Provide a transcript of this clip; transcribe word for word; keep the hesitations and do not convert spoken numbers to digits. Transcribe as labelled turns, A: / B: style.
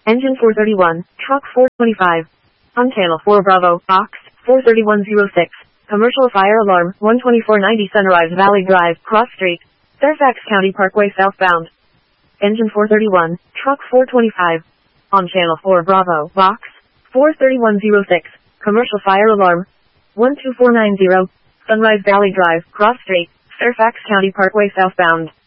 A: Engine four thirty-one, truck four twenty-five. On channel four Bravo, box, four thirty-one oh six. Commercial fire alarm, one twenty-four ninety Sunrise Valley Drive, Cross Street, Fairfax County Parkway southbound. Engine four thirty-one, truck four twenty-five. On channel four Bravo, box, four thirty-one oh six. Commercial fire alarm, one two four nine zero. Sunrise Valley Drive, Cross Street, Fairfax County Parkway southbound.